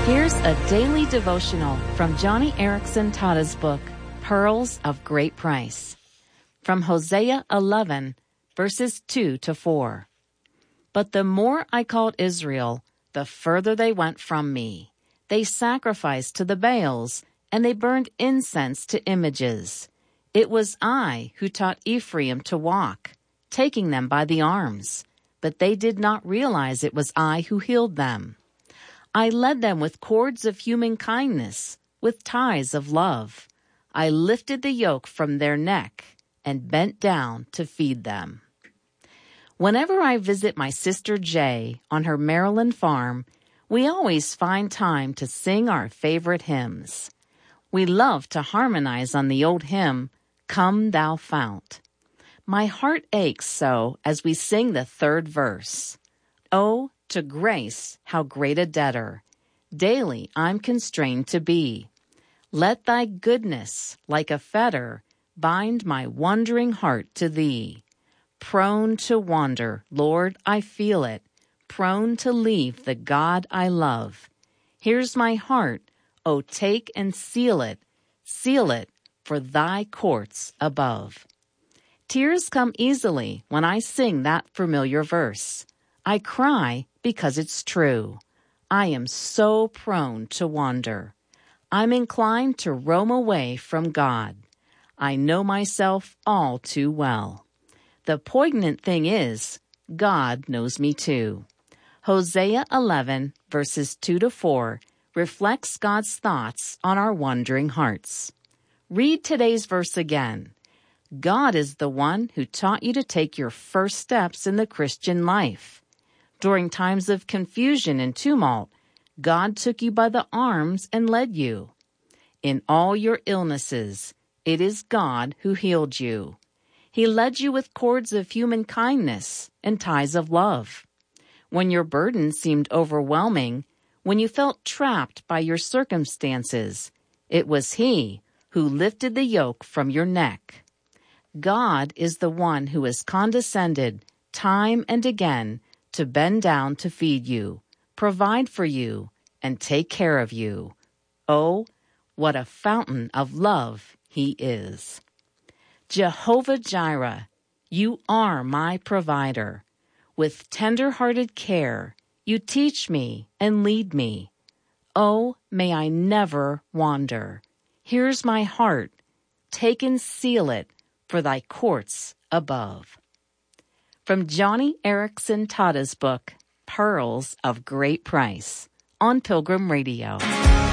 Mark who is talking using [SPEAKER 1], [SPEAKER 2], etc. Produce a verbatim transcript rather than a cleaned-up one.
[SPEAKER 1] Here's a daily devotional from Joni Eareckson Tada's book, Pearls of Great Price. From Hosea eleven, verses two to four. But the more I called Israel, the further they went from me. They sacrificed to the Baals, and they burned incense to images. It was I who taught Ephraim to walk, taking them by the arms. But they did not realize it was I who healed them. I led them with cords of human kindness, with ties of love. I lifted the yoke from their neck and bent down to feed them. Whenever I visit my sister Jay on her Maryland farm, we always find time to sing our favorite hymns. We love to harmonize on the old hymn, Come Thou Fount. My heart aches so as we sing the third verse. Oh, to grace, how great a debtor, daily I'm constrained to be. Let thy goodness, like a fetter, bind my wandering heart to thee. Prone to wander, Lord, I feel it, prone to leave the God I love. Here's my heart, oh, take and seal it, seal it for thy courts above. Tears come easily when I sing that familiar verse. I cry because it's true. I am so prone to wander. I'm inclined to roam away from God. I know myself all too well. The poignant thing is, God knows me too. Hosea eleven, verses two to four, reflects God's thoughts on our wandering hearts. Read today's verse again. God is the one who taught you to take your first steps in the Christian life. During times of confusion and tumult, God took you by the arms and led you. In all your illnesses, it is God who healed you. He led you with cords of human kindness and ties of love. When your burden seemed overwhelming, when you felt trapped by your circumstances, it was He who lifted the yoke from your neck. God is the one who has condescended time and again to bend down to feed you, provide for you, and take care of you. Oh, what a fountain of love He is. Jehovah Jireh, you are my provider. With tender-hearted care, you teach me and lead me. Oh, may I never wander. Here's my heart. Take and seal it for thy courts above. From Joni Eareckson Tada's book, Pearls of Great Price, on Pilgrim Radio.